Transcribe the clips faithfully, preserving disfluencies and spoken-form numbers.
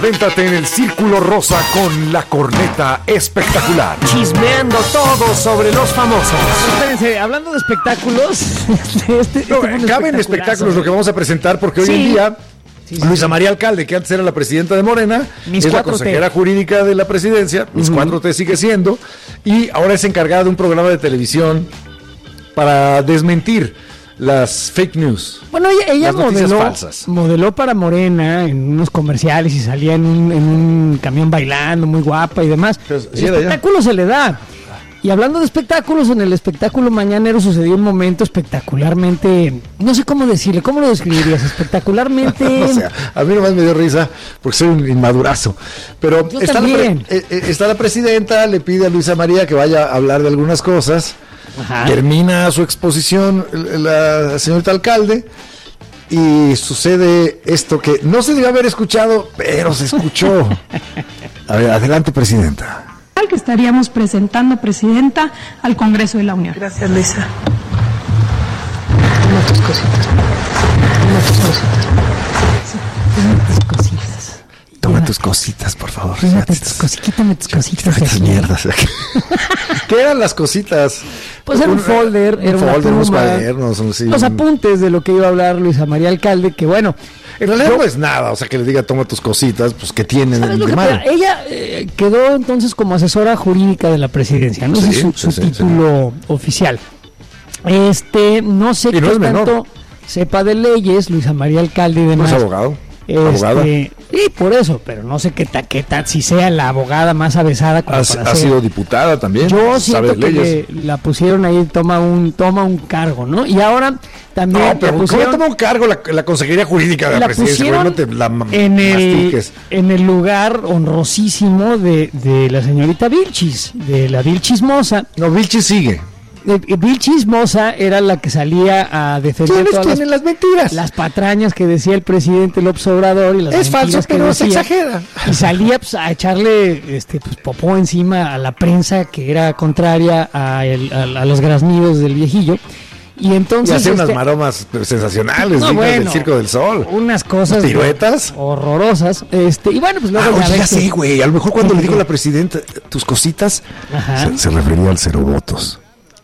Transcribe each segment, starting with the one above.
Adéntrate en el Círculo Rosa con la corneta espectacular. Chismeando todo sobre los famosos. Espérense, hablando de espectáculos, este, este No, caben espectáculos lo que vamos a presentar porque hoy Sí. en día Sí, sí, Luisa sí. María Alcalde, que antes era la presidenta de Morena, Mis es la cuatro T. consejera jurídica de la presidencia, Mis Ujú. cuatro T sigue siendo, y ahora es encargada de un programa de televisión para desmentir las fake news. Bueno, ella, ella Las noticias modeló, falsas. modeló para Morena en unos comerciales y salía en un, en un camión bailando, muy guapa y demás. Pero, El sí era ella. espectáculo se le da. Y hablando de espectáculos, en el espectáculo mañanero sucedió un momento espectacularmente, no sé cómo decirle, ¿cómo lo describirías? Espectacularmente... O sea, a mí nomás me dio risa porque soy un inmadurazo. Pero Yo está la, también. pre- eh, eh, está la presidenta, le pide a Luisa María que vaya a hablar de algunas cosas. Ajá. Termina su exposición la señorita alcalde y sucede esto que no se debió haber escuchado, pero se escuchó. A ver, adelante, presidenta. Que estaríamos presentando, presidenta, al Congreso de la Unión. Gracias, Luisa. Toma tus cositas. Toma tus cositas. Toma tus cositas. Toma Lleva- tus cositas, por favor. Llévate tus cositas, quítame tus cositas. de Estas aquí. mierdas. ¿Qué eran las cositas? Pues era un folder, era un una folder, unos pluma, cuadernos, un- sí, los un- apuntes de lo que iba a hablar Luisa María Alcalde, que bueno, En realidad Yo- no es nada, o sea, que le diga toma tus cositas, pues que tienen ¿sabes lo de que malo. pasa? Ella eh, quedó entonces como asesora jurídica de la presidencia, no Sí, sé su, sí, su sí, título oficial. Este, no sé Y no qué es menor. tanto sepa de leyes, Luisa María Alcalde y No demás. es abogado, Este, abogada. y por eso, pero no sé qué ta, qué ta- si sea la abogada más avesada como Ha, para ha ser. sido diputada también. Yo sabe siento de que leyes. le- la pusieron ahí, toma un, toma un cargo, ¿no? Y ahora también No, pero la ¿cómo pusieron, toma un cargo la, la Consejería Jurídica de la, la Presidencia? pusieron Güey, no te la ma- en, el, mastiques. en el lugar honrosísimo de, de la señorita Vilchis, de la Vilchis Moza. No, Vilchi sigue. Eh, eh, Vilchis Moza era la que salía a defender ¿Quiénes todas las, tienen las mentiras? las patrañas que decía el presidente López Obrador y las Es falso, mentiras que pero se decía. exagera. Y salía pues, a echarle este pues, popó encima a la prensa que era contraria a, el- a- a los graznidos del viejillo. Y Y entonces hace unas este, maromas pero sensacionales, no, dignas bueno, del Circo del Sol. unas cosas ¿Piruetas? horrorosas. Este, y bueno, pues luego Ah, ya oye, ves ya que- sé, güey. A lo mejor cuando ¿Qué le dijo dijo? la presidenta tus cositas, Ajá. se, se refería al cero votos.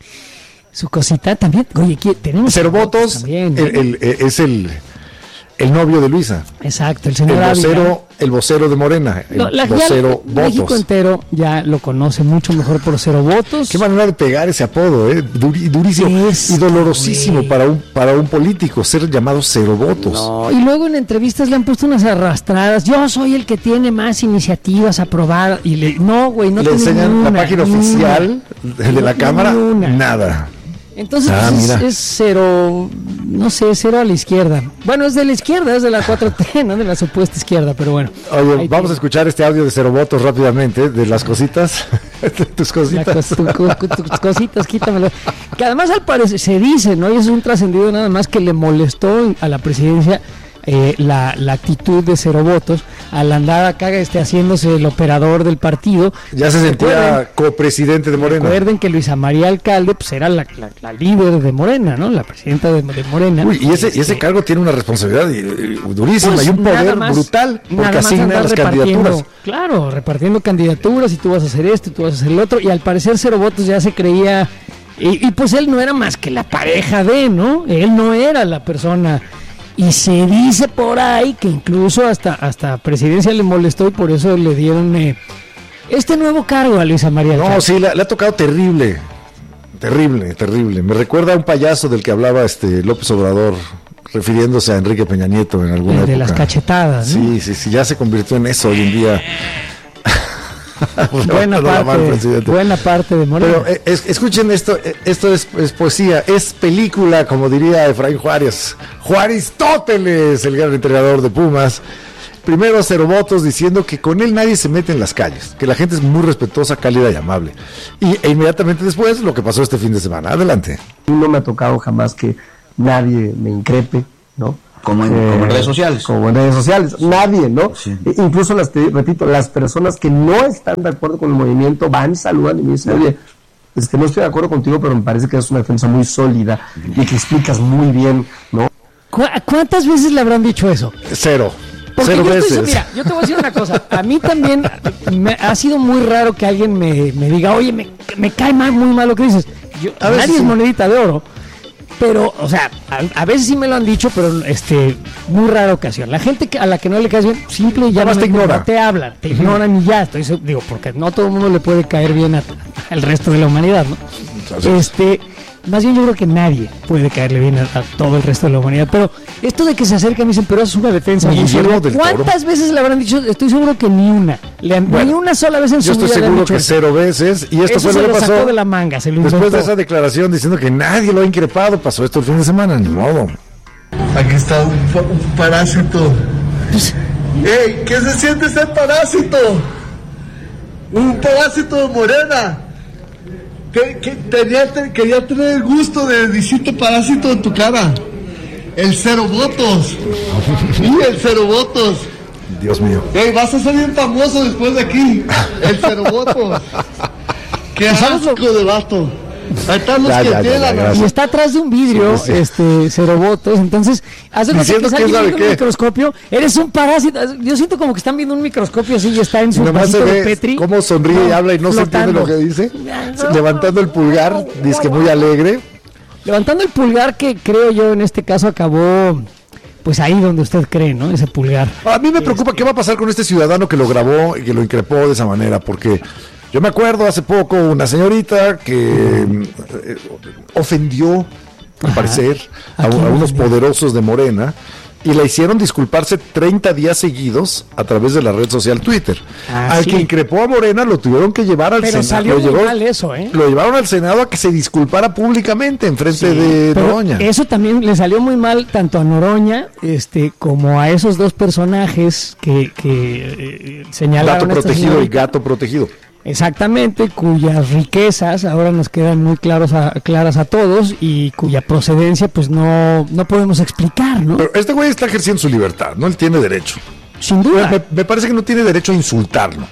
su cosita también. Oye, ¿qué- tenemos Cero votos también. el- el- eh, es el, el novio de Luisa. Exacto, el El señor Ávila. vocero, el vocero de Morena. El No, la- ya vocero México votos. entero ya lo conoce mucho mejor por cero votos. Qué manera de pegar ese apodo, ¿eh? Duri- durísimo Es, y dolorosísimo güey. para un, para un político ser llamado cero votos. No, y luego en entrevistas le han puesto unas arrastradas. Yo soy el que tiene más iniciativas aprobadas. Y le, no, güey, no Le tiene enseñan ni la una, página ni oficial una. de No la tiene Cámara, ni una. nada. Entonces Ah, pues, es, mira. es cero, no sé, cero a la izquierda. Bueno, es de la izquierda, es de la cuatro T, no de la supuesta izquierda, pero bueno. Oye, Ahí vamos a tiene. escuchar este audio de cero votos rápidamente, de las cositas, de tus La cositas. cos- tu- cu- cu- tus cositas, quítamelo. Que además al parecer se dice, ¿no? Y es un trascendido nada más que le molestó a la presidencia eh, la, la actitud de cero votos al andar acá este, haciéndose el operador del partido. Ya se Recuerden- sentía copresidente de Morena. Recuerden que Luisa María Alcalde pues era la, la- la líder de Morena, ¿no? La presidenta de, de Morena. Uy, y ese, y ese Este, cargo tiene una responsabilidad eh, durísima pues, y un nada poder más- brutal porque nada más asigna andar las repartiendo, candidaturas. Claro, repartiendo candidaturas y tú vas a hacer esto y tú vas a hacer el otro. Y al parecer Cero Votos ya se creía. Y, y pues él no era más que la pareja de, ¿no? Él no era la persona. Y se dice por ahí que incluso hasta, hasta presidencia le molestó y por eso le dieron eh, este nuevo cargo a Luisa María No, Alcalde. sí, le, le ha tocado terrible. Terrible, terrible. Me recuerda a un payaso del que hablaba este López Obrador, refiriéndose a Enrique Peña Nieto en alguna El de época. las cachetadas, ¿no? Sí, sí, sí, ya se convirtió en eso hoy en día. Buena, No, no la mal, parte, presidente. buena parte de Morena. Pero eh, es- escuchen esto, eh, esto es, es poesía, es película, como diría Efraín Juárez. Juaristóteles, el gran entrenador de Pumas. Primero Cero Votos diciendo que con él nadie se mete en las calles, que la gente es muy respetuosa, cálida y amable. Y e inmediatamente después lo que pasó este fin de semana. Adelante. No me ha tocado jamás que nadie me increpe, ¿no? Como en, como en redes sociales. Como en redes sociales, nadie, ¿no? Sí. E- incluso las, te repito, las personas que no están de acuerdo con el movimiento van, saludan y me dicen, oye, este, no estoy de acuerdo contigo, pero me parece que es una defensa muy sólida y que explicas muy bien, ¿no? ¿Cu- ¿Cuántas veces le habrán dicho eso? Cero. Porque Cero yo veces. estoy, mira, yo te voy a decir una cosa. A mí también me ha sido muy raro que alguien me, me diga, oye, me, me cae mal, muy mal lo que dices. Yo, A veces nadie sí. es monedita de oro. Pero, o sea, a, a veces sí me lo han dicho, pero este, muy rara ocasión. La gente que, a la que no le caes bien, simple y ya Nada más te ignora. no te hablan, te ignoran y ya. Estoy, seg- digo, porque no a todo el mundo le puede caer bien a- al resto de la humanidad, ¿no? Este, más bien yo creo que nadie puede caerle bien a, a todo el resto de la humanidad. Pero esto de que se acercan y dicen, pero eso es una defensa. Ni muy Guillermo sólida. del Toro. ¿Cuántas veces le habrán dicho? Estoy seguro que ni una. Le han- Bueno, ni una sola vez en Yo su estoy vida le han seguro dicho que eso. cero veces. Y esto Eso fue se lo que lo pasó. sacó de la manga, se lo Después de inventó. esa declaración diciendo que nadie lo ha increpado, pasó esto el fin de semana, ni modo. Aquí está un, pa- un parásito. ¡Ey! ¿Qué se siente ser parásito? Un parásito de Morena. Que, que tenía, te- quería tener el gusto de decirte parásito en tu cara. El cero votos. Sí, el cero votos. Dios mío. ¡Ey! Vas a ser bien famoso después de aquí. El cero votos. ¡Qué asco de vato! Ahí están los Ya, que ya, ya, tienen ya, la gracias. Y está atrás de un vidrio, Sí, sí. este, cero votos. Entonces, hace lo que Diciendo sale quién sabe viendo un qué. microscopio. Eres un parásito. Yo siento como que están viendo un microscopio así y está en su Nomás se vasito de ve Petri. cómo sonríe y No, habla y no se entiende flotando. lo que dice. Levantando el pulgar, dice que muy alegre. Levantando el pulgar que creo yo en este caso acabó, pues ahí donde usted cree, ¿no? Ese pulgar. A mí me preocupa qué va a pasar con este ciudadano que lo grabó y que lo increpó de esa manera, porque yo me acuerdo hace poco una señorita que eh, ofendió, al Ajá. parecer, a, ¿A quién a unos ofendió? poderosos de Morena y la hicieron disculparse treinta días seguidos a través de la red social Twitter. Ah, al sí. que increpó a Morena lo tuvieron que llevar al Pero Senado. salió Lo muy llevó- mal eso, ¿eh? Lo llevaron al Senado a que se disculpara públicamente en frente de Pero Noroña. eso también le salió muy mal tanto a Noroña este, como a esos dos personajes que, que eh, señalaron Gato a esta protegido y señorita. gato protegido. Exactamente, cuyas riquezas ahora nos quedan muy claros a- claras a todos y cuya procedencia pues no, no podemos explicar, ¿no? Pero este güey está ejerciendo su libertad, ¿no? Él tiene derecho. Sin duda. Me, me parece que no tiene derecho a insultarlo.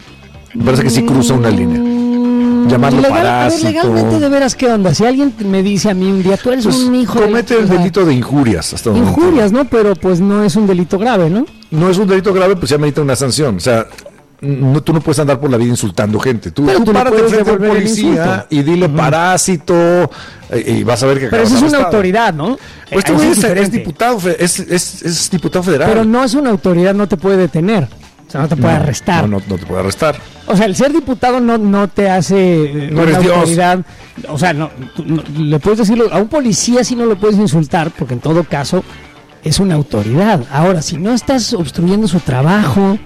Me parece que sí cruza una línea. Llamarlo Legal- a ver, parásito. legalmente, de veras, ¿qué onda? Si alguien me dice a mí un día, tú eres Pues, un hijo de- comete el o sea, delito de injurias. Hasta donde Injurias, ¿no? Pero pues no es un delito grave, ¿no? no es un delito grave, pues ya merita una sanción. O sea, no, tú no puedes andar por la vida insultando gente. Tú, Pero tú tú le párate puedes frente a un devolver el policía insulto. y dile parásito eh, y vas a ver que Pero acabas eso es una arrestado. autoridad, ¿no? Pues este Eh, güey eso es, es diferente. diputado, fe- es, es, es diputado federal. Pero no es una autoridad, no te puede detener. O sea, no te puede No, arrestar. No, no, no te puede arrestar. O sea, el ser diputado no, no te hace eh, No una eres Dios. autoridad. O sea, no, tú no- le puedes decirlo a un policía, si no lo puedes insultar, porque en todo caso es una autoridad. Ahora, si no estás obstruyendo su trabajo,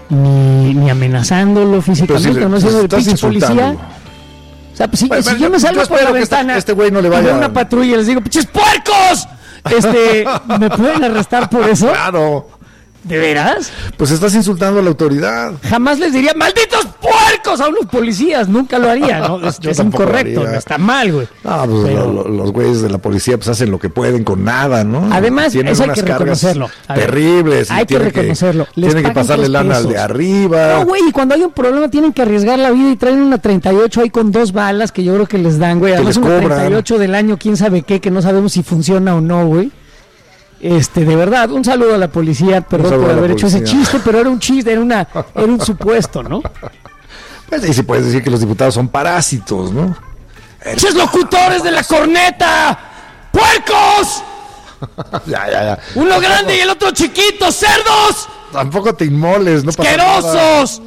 ni, ni amenazándolo físicamente, Pero si le- no siendo el estás pinche policía. insultándolo. O sea, pues, si, Bueno, si bueno, yo me yo salgo por espero la que este- ventana este güey no le y vaya- veo una patrulla y les digo, ¡pinches puercos! Este, ¿me pueden arrestar por eso? Claro. ¿De veras? Pues estás insultando a la autoridad. Jamás les diría ¡malditos puercos! A unos policías, nunca lo haría, ¿no? Es, Yo es tampoco lo incorrecto, haría. no está mal, güey. Ah, pues Pero- lo- lo- los güeyes de la policía pues hacen lo que pueden con nada, ¿no? Además, Tienen eso hay unas que cargas reconocerlo. A ver, terribles. y hay que tienen reconocerlo. Les Tienen que pagan pasarle tres lana al de pesos. arriba. No, güey, y cuando hay un problema tienen que arriesgar la vida y traen una treinta y ocho ahí con dos balas que yo creo que les dan, güey. Que Además, les una cobran. treinta y ocho del año, quién sabe qué, que no sabemos si funciona o no, güey. Este, de verdad, un saludo a la policía, perdón saludo por a la haber hecho ese policía. chiste, pero era un chiste, era una, era un supuesto, ¿no? Pues ahí sí puedes decir que los diputados son parásitos, ¿no? ¡Pinches locutores de la corneta! ¡Puercos! ya, ya, ya. Uno grande y el otro chiquito, cerdos, Tampoco te inmoles, no pasa nada. asquerosos.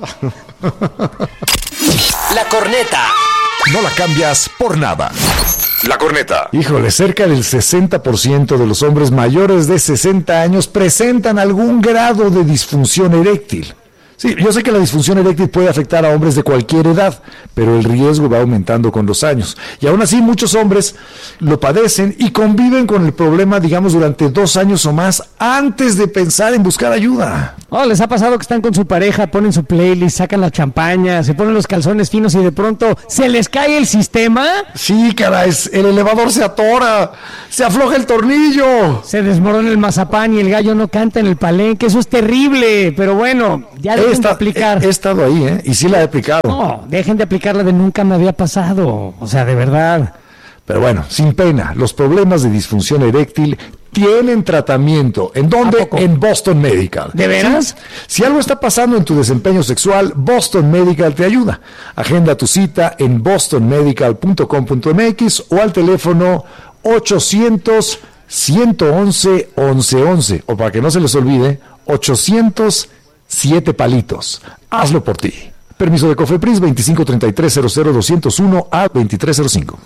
La corneta. No la cambias por nada. La corneta. Híjole, cerca del sesenta por ciento de los hombres mayores de sesenta años presentan algún grado de disfunción eréctil. Sí, yo sé que la disfunción eréctil puede afectar a hombres de cualquier edad, pero el riesgo va aumentando con los años. Y aún así muchos hombres lo padecen y conviven con el problema, digamos, durante dos años o más antes de pensar en buscar ayuda. Oh, les ha pasado que están con su pareja, ponen su playlist, sacan la champaña, se ponen los calzones finos y de pronto se les cae el sistema, Sí, caray, el elevador se atora, se afloja el tornillo. se desmorona el mazapán y el gallo no canta en el palenque. Eso es terrible, pero bueno, ya He, dejen de esta- aplicar. he- he estado ahí, ¿eh? Y sí la he aplicado. No, dejen de aplicar la de nunca me había pasado. O sea, de verdad. Pero bueno, sin pena, los problemas de disfunción eréctil tienen tratamiento. ¿En dónde? En Boston Medical. ¿De veras? ¿Sí? Si algo está pasando en tu desempeño sexual, Boston Medical te ayuda. Agenda tu cita en boston medical punto com punto m x o al teléfono ochocientos, ciento once, once once. O para que no se les olvide, ochocientos, siete palitos. Hazlo por ti. Permiso de Cofepris veinticinco treinta y tres cero cero doscientos uno a veintitrés cero cinco.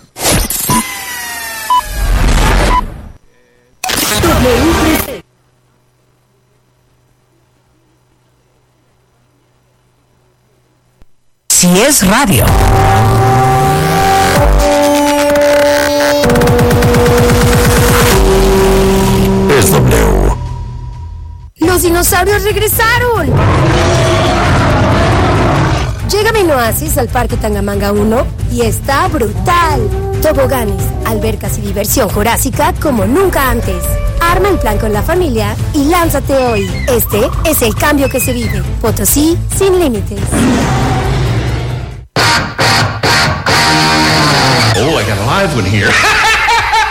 Si es radio. Es W. ¡Los dinosaurios regresaron! Llega Minoasis al Parque Tangamanga uno y está brutal. Toboganes, albercas y diversión jurásica como nunca antes. Arma el plan con la familia y lánzate hoy. Este es el cambio que se vive. Potosí sin límites. Oh, I got a live one here.